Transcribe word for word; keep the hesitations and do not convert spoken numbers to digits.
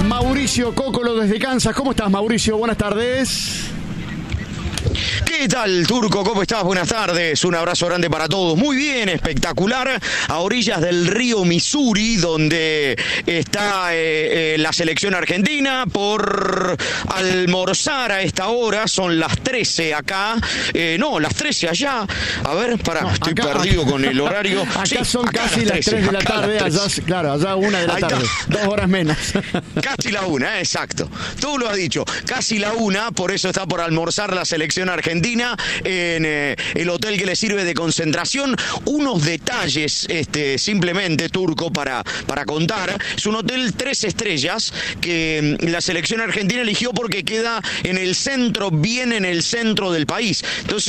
Mauricio Cocolo desde Kansas. ¿Cómo estás, Mauricio? Buenas tardes. ¿Qué tal, Turco? ¿Cómo estás? Buenas tardes. Un abrazo grande para todos. Muy bien, espectacular. A orillas del río Missouri, donde está eh, eh, la selección argentina por almorzar a esta hora. Son las trece acá. Eh, no, las trece allá. A ver, pará, no, estoy acá, perdido acá, con el horario. Acá sí, son acá casi las, las tres de la tarde. Allá, claro, allá una de la Ahí tarde. Está. Dos horas menos. Casi la una, eh, exacto. Tú lo has dicho. Casi la una, por eso está por almorzar la selección argentina en eh, el hotel que le sirve de concentración. Unos detalles este, simplemente, Turco, para, para contar. Es un hotel tres estrellas que la selección argentina eligió porque queda en el centro, bien en el centro del país. Entonces